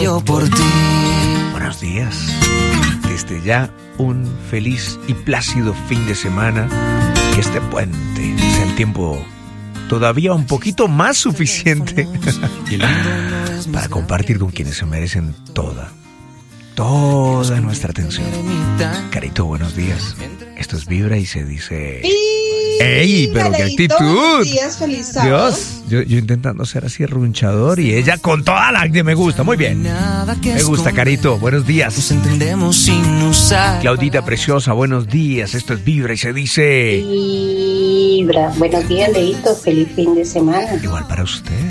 yo por ti. Buenos días. Desde ya un feliz y plácido fin de semana. Que este puente sea el tiempo todavía un poquito más suficiente para compartir con quienes se merecen toda nuestra atención. Carito, buenos días. Esto es Vibra y se dice... ¡Ey! ¡Pero qué actitud! Buenos días, feliz sábado. Dios, yo intentando ser así runchador y ella con toda la actitud. Me gusta, muy bien. Me gusta, Carito. Buenos días. Nos entendemos sin usar. Claudita preciosa, buenos días. Esto es Vibra y se dice... Vibra. Buenos días, Leito. Feliz fin de semana. Igual para usted.